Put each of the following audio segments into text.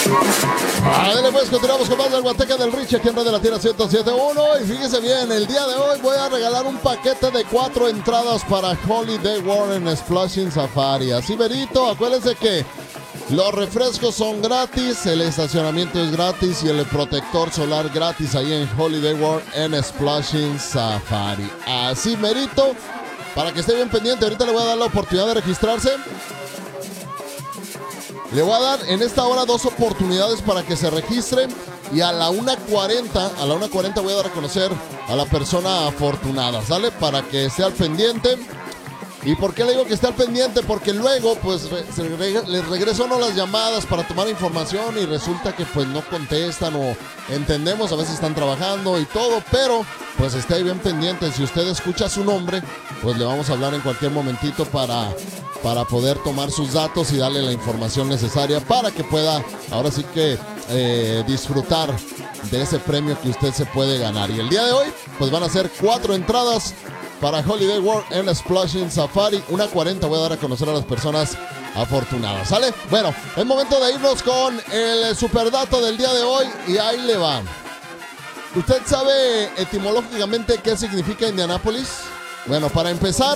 Dale pues, continuamos con más del Guateque del Richie aquí en Radio Latina 107.1. Y fíjese bien, el día de hoy voy a regalar un paquete de 4 entradas para Holiday World en Splashing Safari. Así verito, acuérdense que los refrescos son gratis, el estacionamiento es gratis y el protector solar gratis ahí en Holiday World en Splashing Safari. Así merito, para que esté bien pendiente. Ahorita le voy a dar la oportunidad de registrarse. Le voy a dar en esta hora 2 oportunidades para que se registren. Y a la 1:40 voy a dar a conocer a la persona afortunada, ¿sale? Para que esté al pendiente. ¿Y por qué le digo que esté al pendiente? Porque luego pues les regreso las llamadas para tomar información y resulta que pues no contestan o entendemos, a veces están trabajando y todo, pero pues esté ahí bien pendiente. Si usted escucha su nombre, pues le vamos a hablar en cualquier momentito para poder tomar sus datos y darle la información necesaria para que pueda ahora sí que disfrutar de ese premio que usted se puede ganar. Y el día de hoy pues van a ser 4 entradas para Holiday World en Splashing Safari. 1:40 voy a dar a conocer a las personas afortunadas, ¿sale? Bueno, es momento de irnos con el superdato del día de hoy y ahí le va. ¿Usted sabe etimológicamente qué significa Indianápolis? Bueno, para empezar,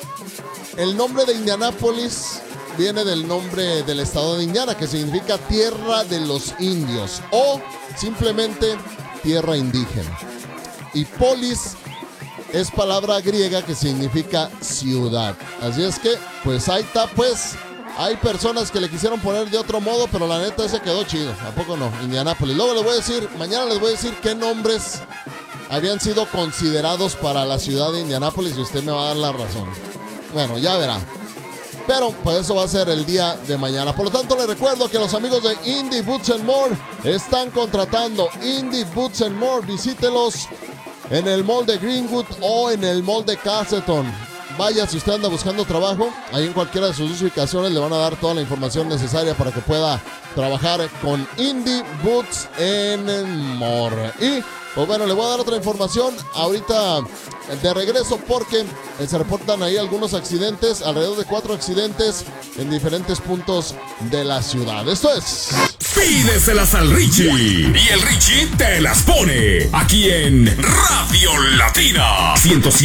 el nombre de Indianápolis viene del nombre del estado de Indiana, que significa tierra de los indios o simplemente tierra indígena. Y polis es palabra griega que significa ciudad. Así es que, pues ahí está, pues. Hay personas que le quisieron poner de otro modo, pero la neta ese quedó chido. ¿A poco no? Indianápolis. Luego les voy a decir, mañana les voy a decir qué nombres habían sido considerados para la ciudad de Indianápolis y usted me va a dar la razón. Bueno, ya verá. Pero pues eso va a ser el día de mañana. Por lo tanto, les recuerdo que los amigos de Indie Boots and More están contratando. Indie Boots and More, visítelos en el mall de Greenwood o en el mall de Castleton. Vaya, si usted anda buscando trabajo, ahí en cualquiera de sus ubicaciones le van a dar toda la información necesaria para que pueda trabajar con Indie Boots and More. Y pues bueno, le voy a dar otra información ahorita de regreso porque se reportan ahí algunos accidentes, alrededor de 4 accidentes en diferentes puntos de la ciudad. Esto es... Pídeselas al Richie y el Richie te las pone aquí en Radio Latina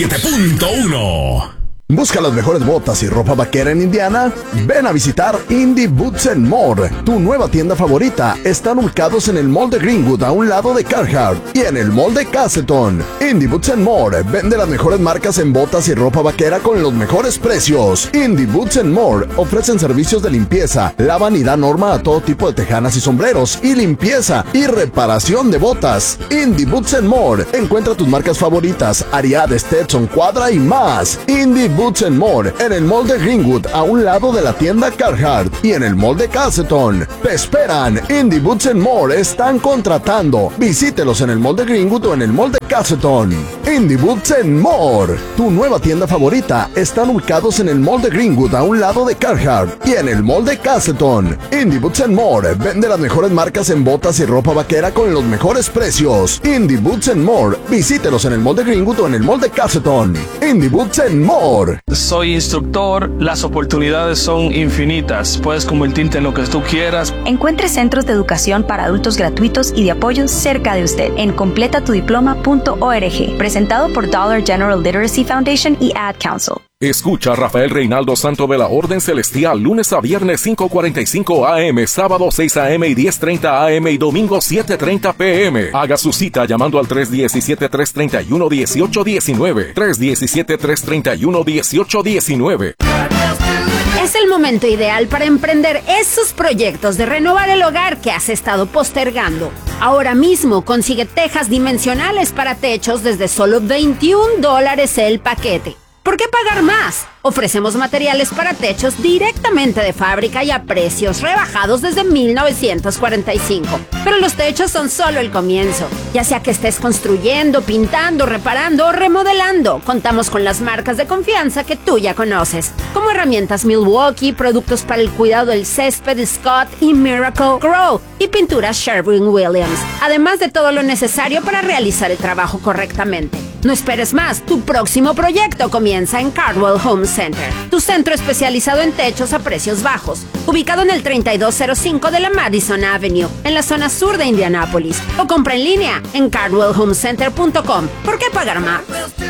107.1. ¿Busca las mejores botas y ropa vaquera en Indiana? Ven a visitar Indie Boots and More. Tu nueva tienda favorita. Están ubicados en el mall de Greenwood a un lado de Carhartt y en el mall de Castleton. Indie Boots and More vende las mejores marcas en botas y ropa vaquera con los mejores precios. Indie Boots and More ofrecen servicios de limpieza, lavan y dan norma a todo tipo de tejanas y sombreros y limpieza y reparación de botas. Indie Boots and More. Encuentra tus marcas favoritas, Ariat, Stetson, Quadra y más. Indie Boots and More en el mall de Greenwood a un lado de la tienda Carhartt y en el mall de Castleton. Te esperan. Indie Boots and More están contratando. Visítelos en el mall de Greenwood o en el mall de Castleton. Indie Boots and More, tu nueva tienda favorita. Están ubicados en el mall de Greenwood a un lado de Carhartt y en el mall de Castleton. Indie Boots and More vende las mejores marcas en botas y ropa vaquera con los mejores precios. Indie Boots and More. Visítelos en el mall de Greenwood o en el mall de Castleton. Indie Boots and More. Soy instructor, las oportunidades son infinitas, puedes convertirte en lo que tú quieras. Encuentre centros de educación para adultos gratuitos y de apoyo cerca de usted en completatudiploma.org, presentado por Dollar General Literacy Foundation y Ad Council. Escucha a Rafael Reinaldo Santo de la Orden Celestial lunes a viernes 5:45 AM, sábado 6 AM y 10:30 AM y domingo 7:30 PM. Haga su cita llamando al 317-331-1819. 317-331-1819. Es el momento ideal para emprender esos proyectos de renovar el hogar que has estado postergando. Ahora mismo consigue tejas dimensionales para techos desde solo $21 el paquete. ¿Por qué pagar más? Ofrecemos materiales para techos directamente de fábrica y a precios rebajados desde 1945. Pero los techos son solo el comienzo. Ya sea que estés construyendo, pintando, reparando o remodelando, contamos con las marcas de confianza que tú ya conoces, como herramientas Milwaukee, productos para el cuidado del césped Scott y Miracle Grow y pinturas Sherwin-Williams, además de todo lo necesario para realizar el trabajo correctamente. No esperes más, tu próximo proyecto comienza en Cardwell Home Center, tu centro especializado en techos a precios bajos, ubicado en el 3205 de la Madison Avenue, en la zona sur de Indianápolis, o compra en línea en cardwellhomecenter.com. ¿Por qué pagar más?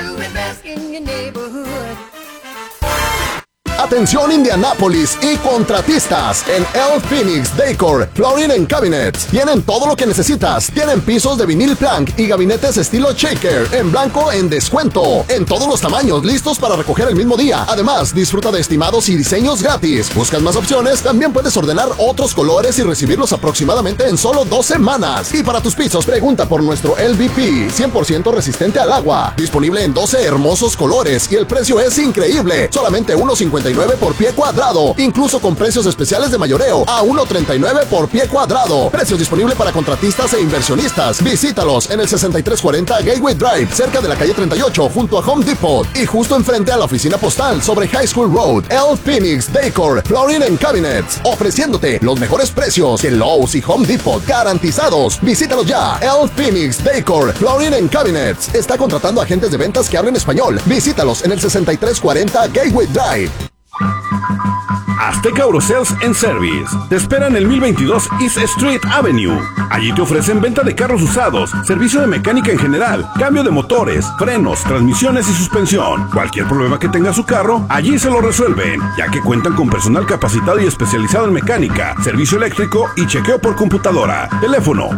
Atención Indianápolis y contratistas, en El Phoenix Decor Flooring and Cabinets tienen todo lo que necesitas. Tienen pisos de vinil plank y gabinetes estilo shaker en blanco en descuento, en todos los tamaños, listos para recoger el mismo día. Además, disfruta de estimados y diseños gratis. ¿Buscas más opciones? También puedes ordenar otros colores y recibirlos aproximadamente en solo 2 semanas. Y para tus pisos, pregunta por nuestro LVP 100% resistente al agua, disponible en 12 hermosos colores y el precio es increíble, solamente $1.59 por pie cuadrado, incluso con precios especiales de mayoreo a $1.39 por pie cuadrado. Precios disponibles para contratistas e inversionistas. Visítalos en el 6340 Gateway Drive, cerca de la calle 38, junto a Home Depot y justo enfrente a la oficina postal sobre High School Road. El Phoenix Decor Flooring and Cabinets, ofreciéndote los mejores precios que Lowe's y Home Depot garantizados. Visítalos ya. El Phoenix Decor Flooring and Cabinets está contratando agentes de ventas que hablen español. Visítalos en el 6340 Gateway Drive. Azteca Auto Sales and Service te espera en el 1022 East Street Avenue. Allí te ofrecen venta de carros usados, servicio de mecánica en general, cambio de motores, frenos, transmisiones y suspensión. Cualquier problema que tenga su carro, allí se lo resuelven, ya que cuentan con personal capacitado y especializado en mecánica, servicio eléctrico y chequeo por computadora. Teléfono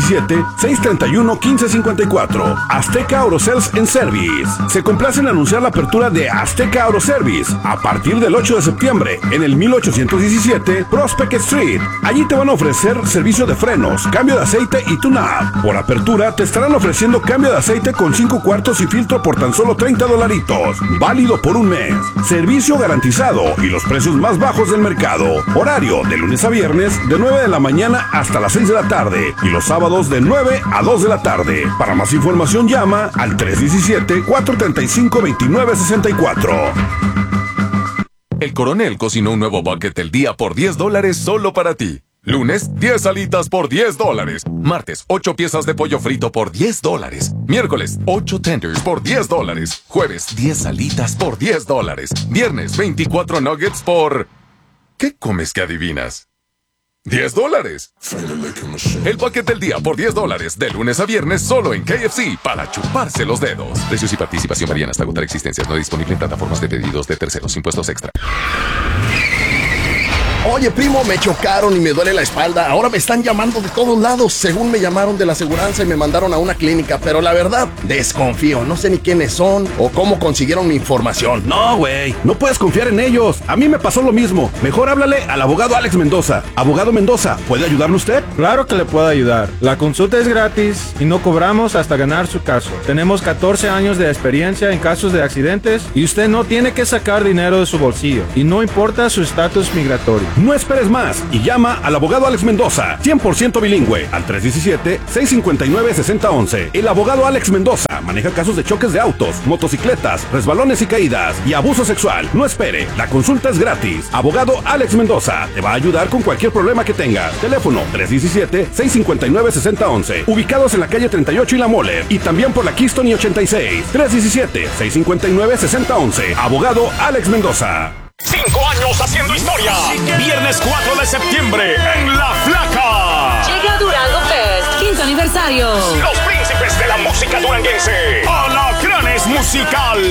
317-631-1554. Azteca Auto Sales and Service. Se complace en anunciar la apertura de Azteca Auto Service a partir del 8 de septiembre en el 1817 Prospect Street. Allí te van a ofrecer servicio de frenos, cambio de aceite y tune-up. Por apertura te estarán ofreciendo cambio de aceite con 5 cuartos y filtro por tan solo $30, válido por un mes. Servicio garantizado y los precios más bajos del mercado. Horario de lunes a viernes de 9 de la mañana hasta las 6 de la tarde y los sábados de 9 a 2 de la tarde. Para más información llama al 317-435-2964. El Coronel cocinó un nuevo bucket del día por $10 solo para ti. Lunes, 10 alitas por $10. Martes, 8 piezas de pollo frito por $10. Miércoles, 8 tenders por $10. Jueves, 10 alitas por $10. Viernes, 24 nuggets por... ¿Qué comes que adivinas? $10. El bucket del día por $10, de lunes a viernes solo en KFC, para chuparse los dedos. Precios y participación varían hasta agotar existencias. No disponible en plataformas de pedidos de terceros. Impuestos extra. Oye, primo, me chocaron y me duele la espalda. Ahora me están llamando de todos lados. Según me llamaron de la aseguranza y me mandaron a una clínica. Pero la verdad, desconfío. No sé ni quiénes son o cómo consiguieron mi información. No, güey, no puedes confiar en ellos. A mí me pasó lo mismo. Mejor háblale al abogado Alex Mendoza. Abogado Mendoza, ¿puede ayudarle usted? Claro que le puedo ayudar. La consulta es gratis y no cobramos hasta ganar su caso. Tenemos 14 años de experiencia en casos de accidentes y usted no tiene que sacar dinero de su bolsillo. Y no importa su estatus migratorio. No esperes más y llama al abogado Alex Mendoza, 100% bilingüe, al 317-659-6011. El abogado Alex Mendoza maneja casos de choques de autos, motocicletas, resbalones y caídas y abuso sexual. No espere, la consulta es gratis. Abogado Alex Mendoza te va a ayudar con cualquier problema que tengas. Teléfono 317-659-6011. Ubicados en la calle 38 y la Moller y también por la Keystone y 86. 317-659-6011. Abogado Alex Mendoza. 5 años haciendo historia. Viernes 4 de septiembre en La Flaca. Llega Durango Fest, 5º aniversario. Los príncipes de la música duranguense. Alacranes Musical.